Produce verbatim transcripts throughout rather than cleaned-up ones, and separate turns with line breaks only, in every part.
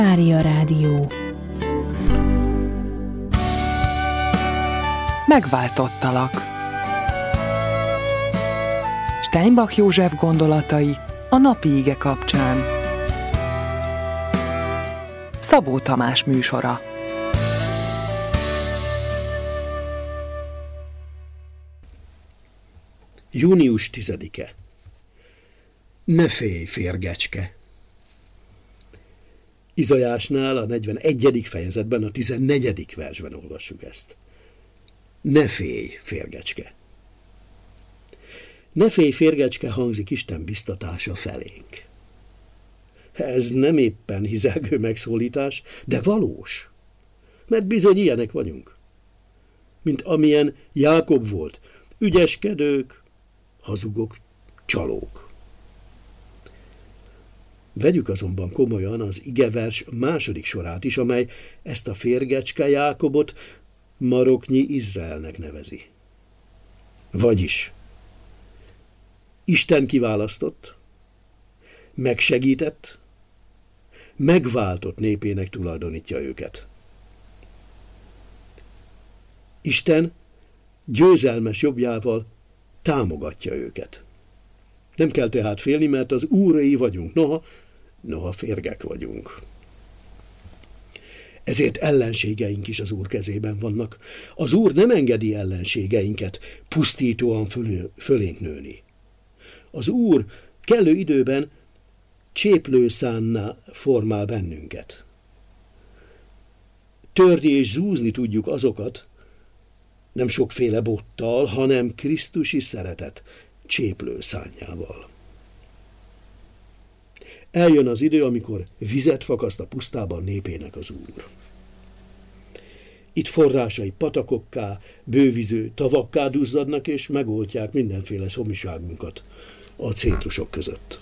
Mária Rádió.
Megváltottalak. Steinbach József gondolatai a napi ige kapcsán. Szabó Tamás műsora.
június tizedike. Ne félj, férgecske! Izajásnál a negyvenegyedik fejezetben, a tizennegyedik versben olvassuk ezt. Ne félj, férgecske! Ne félj, férgecske, hangzik Isten biztatása felénk. Ez nem éppen hizelgő megszólítás, de valós, mert bizony ilyenek vagyunk. Mint amilyen Jákob volt, ügyeskedők, hazugok, csalók. Vegyük azonban komolyan az igevers második sorát is, amely ezt a férgecske Jákobot maroknyi Izraelnek nevezi. Vagyis Isten kiválasztott, megsegített, megváltott népének tulajdonítja őket. Isten győzelmes jobbjával támogatja őket. Nem kell tehát félni, mert az úrai vagyunk, noha, noha férgek vagyunk. Ezért ellenségeink is az Úr kezében vannak. Az Úr nem engedi ellenségeinket pusztítóan fölé, fölénk nőni. Az Úr kellő időben cséplőszánná formál bennünket. Törni és zúzni tudjuk azokat, nem sokféle bottal, hanem krisztusi szeretet cséplőszánnyával. Eljön az idő, amikor vizet fakaszt a pusztában népének az Úr. Itt forrásai patakokká, bőviző tavakká duzzadnak, és megoltják mindenféle szomiságunkat a cétrusok között.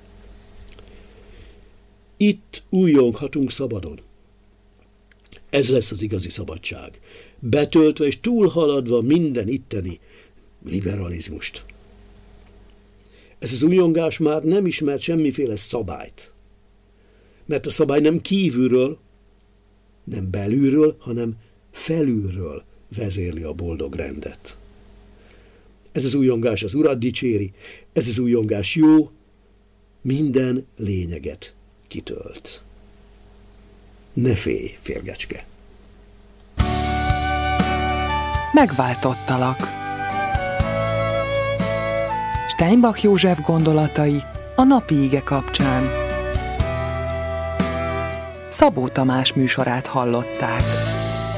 Itt újjonghatunk szabadon. Ez lesz az igazi szabadság, betöltve és túlhaladva minden itteni liberalizmust. Ez az újongás már nem ismert semmiféle szabályt, mert a szabály nem kívülről, nem belülről, hanem felülről vezérli a boldog rendet. Ez az újongás az Urat dicséri, ez az újongás jó, minden lényeget kitölt. Ne félj, férgecske!
Megváltottalak. Steinbach József gondolatai a napi ige kapcsán. Szabó Tamás műsorát hallották.